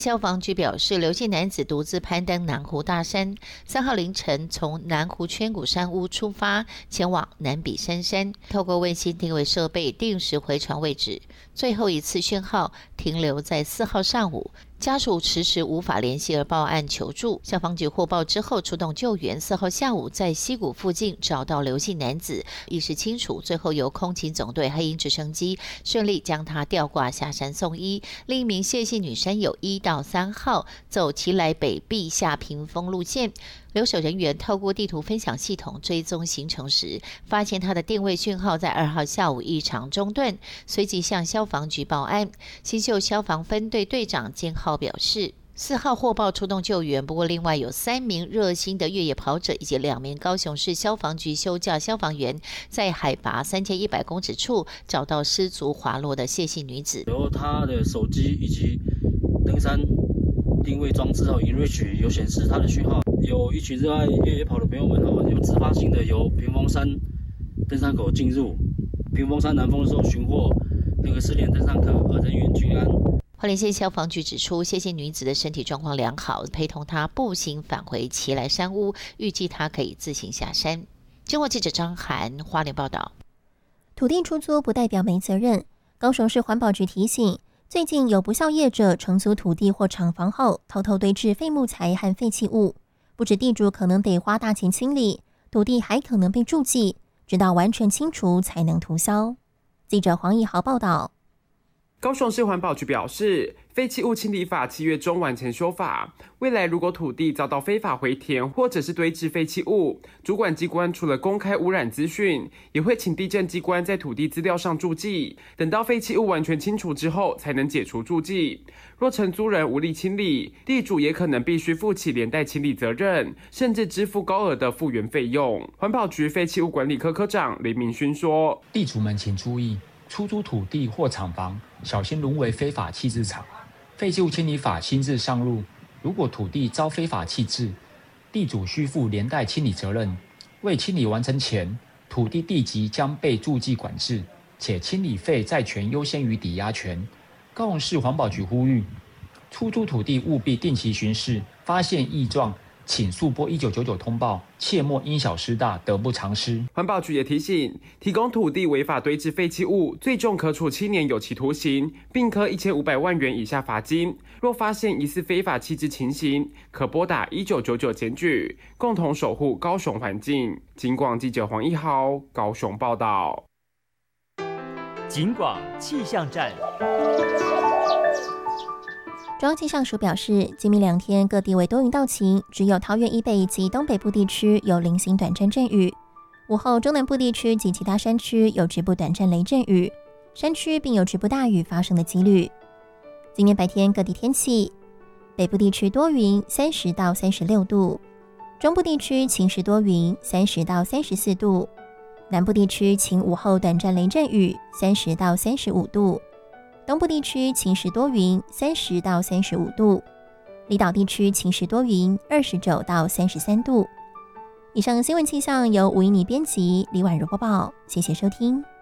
消防局表示，刘姓男子独自攀登南湖大山，3号凌晨从南湖圈谷山屋出发，前往南比山山，透过卫星定位设备定时回传位置。最后一次讯号停留在4号上午，家属迟迟无法联系而报案求助。消防局获报之后出动救援，4号下午在溪谷附近找到刘姓男子，意识清楚，最后由空勤总队黑鹰直升机顺利将他吊挂下山送医。另一名谢姓女山友1到3号走奇来北壁下屏风路线，留守人员透过地图分享系统追踪行程时，发现他的定位讯号在2号下午异常中断，随即向消防局报案。新秀消防分队队长兼浩表示，4号获报出动救援，不过另外有3名热心的越野跑者以及2名高雄市消防局休假消防员，在海拔3100公尺处找到失足滑落的谢姓女子。 由她的手机以及登山定位装置InReach有显示她的讯号，有一群热爱越野跑的朋友们有自发性的由屏风山登山口进入屏风山南峰的时候寻获失联登山客，人员均安。 花莲县消防局指出，谢姓女子的身体状况良好，陪同她步行返回奇来山屋，预计她可以自行下山。中国记者张涵花莲报道。 土地出租不代表没责任，高雄市环保局提醒，最近有不肖业者承租土地或厂房后，偷偷堆置废木材和废弃物，不止地主可能得花大钱清理，土地还可能被注记，直到完全清除才能涂销。记者黄义豪报道。 高雄市环保局表示，废弃物清理法7月中完成修法，未来如果土地遭到非法回填或者是堆置废弃物，主管机关除了公开污染资讯，也会请地政机关在土地资料上注记，等到废弃物完全清除之后才能解除注记。若承租人无力清理，地主也可能必须负起连带清理责任，甚至支付高额的复原费用。环保局废弃物管理科科长林明勋说， 地主们请注意，出租土地或厂房小心沦为非法弃置场。废弃物清理法新制上路，如果土地遭非法弃置，地主需负连带清理责任。未清理完成前，土地地籍将被注记管制，且清理费债权优先于抵押权。高雄市环保局呼吁，出租土地务必定期巡视，发现异状请速拨1999通报，切莫因小失大，得不偿失。 环保局也提醒，提供土地违法堆置废弃物，最重可处7年有期徒刑，并科1500万元以下罚金。若发现疑似非法弃置情形，可拨打1999检举，共同守护高雄环境。警广记者黄一豪高雄报道。 警广气象站。 中央气象署表示，今明2天各地为多云到晴，只有桃园以北及东北部地区有零星短暂阵雨。午后中南部地区及其他山区有局部短暂雷阵雨，山区并有局部大雨发生的几率。今天白天各地天气，北部地区多云，30到36度；中部地区晴时多云，30到34度；南部地区晴午后短暂雷阵雨，30到35度。东部地区晴时多云，30到35度；离岛地区晴时多云，29到33度。以上新闻气象由吴依妮编辑，李婉如播报，谢谢收听。